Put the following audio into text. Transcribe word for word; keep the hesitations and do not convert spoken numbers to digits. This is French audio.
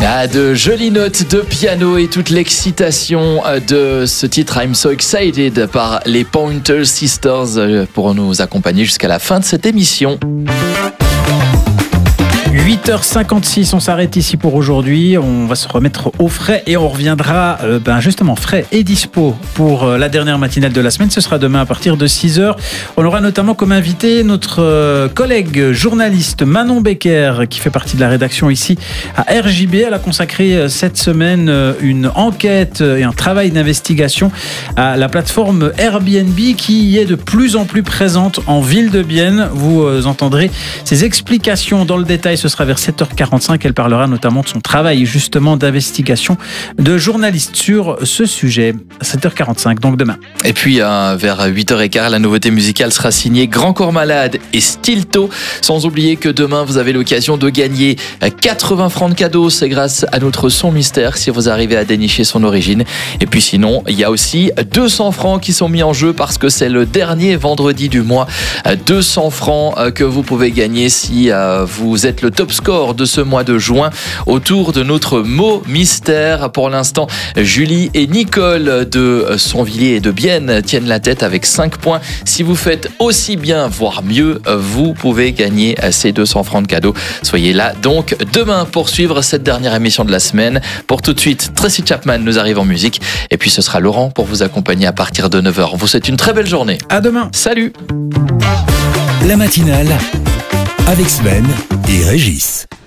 Ah, de jolies notes de piano et toute l'excitation de ce titre I'm So Excited par les Pointer Sisters pour nous accompagner jusqu'à la fin de cette émission. huit heures cinquante-six, on s'arrête ici pour aujourd'hui. On va se remettre au frais et on reviendra euh, ben justement frais et dispo pour euh, la dernière matinale de la semaine. Ce sera demain à partir de six heures. On aura notamment comme invité notre euh, collègue journaliste Manon Becker qui fait partie de la rédaction ici à R J B. Elle a consacré euh, cette semaine euh, une enquête et un travail d'investigation à la plateforme Airbnb qui est de plus en plus présente en ville de Bienne. Vous euh, entendrez ses explications dans le détail. Ce sera vers sept heures quarante-cinq. Elle parlera notamment de son travail justement d'investigation de journaliste sur ce sujet. sept heures quarante-cinq, donc demain. Et puis euh, vers huit heures quinze, la nouveauté musicale sera signée Grand Corps Malade et Stilto. Sans oublier que demain, vous avez l'occasion de gagner quatre-vingts francs de cadeaux. C'est grâce à notre son mystère si vous arrivez à dénicher son origine. Et puis sinon, il y a aussi deux cents francs qui sont mis en jeu parce que c'est le dernier vendredi du mois. deux cents francs que vous pouvez gagner si vous êtes le top score de ce mois de juin autour de notre mot mystère. Pour l'instant, Julie et Nicole de Sonvilliers et de Bienne tiennent la tête avec cinq points. Si vous faites aussi bien, voire mieux, vous pouvez gagner ces deux cents francs de cadeaux. Soyez là donc demain pour suivre cette dernière émission de la semaine. Pour tout de suite, Tracy Chapman nous arrive en musique et puis ce sera Laurent pour vous accompagner à partir de neuf heures. On vous souhaite une très belle journée. À demain. Salut. La matinale avec Sven et Régis.